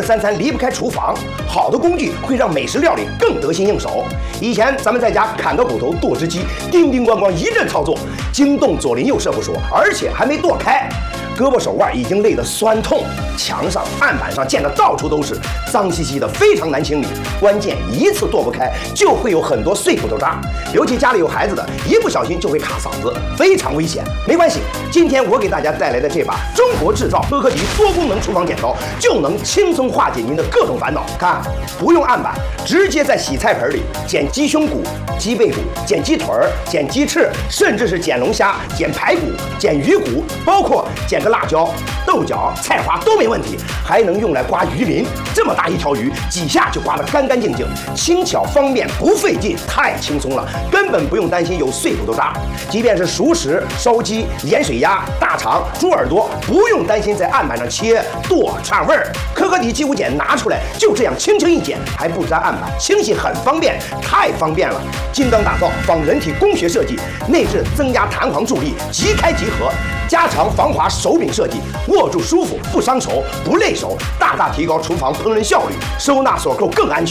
三餐离不开厨房，好的工具会让美食料理更得心应手。以前咱们在家砍个骨头、剁只鸡，叮叮咣咣一阵操作，惊动左邻右舍不说，而且还没剁开。 胳膊手腕已经累得酸痛，墙上、案板上溅得到处都是，脏兮兮的，非常难清理。关键一次剁不开，就会有很多碎骨头渣，尤其家里有孩子的，一不小心就会卡嗓子，非常危险。没关系，今天我给大家带来的这把中国制造科克迪多功能厨房剪刀，就能轻松化解您的各种烦恼。看，不用案板，直接在洗菜盆里剪鸡胸骨、鸡背骨、剪鸡腿儿、剪鸡翅，甚至是剪龙虾、剪排骨、剪鱼骨，包括剪 辣椒、豆角、菜花都没问题，还能用来刮鱼鳞。这么大一条鱼，几下就刮得干干净净，轻巧方便，不费劲，太轻松了，根本不用担心有碎骨头渣。即便是熟食、烧鸡、盐水鸭、大肠、猪耳朵，不用担心在案板上切剁串味儿。科克迪鸡骨剪拿出来，就这样轻轻一剪，还不沾案板，清洗很方便，太方便了。精钢打造，仿人体工学设计，内置增压弹簧助力，即开即合。 加长防滑手柄设计，握住舒服，不伤手，不累手，大大提高厨房烹饪效率，收纳锁扣更安全。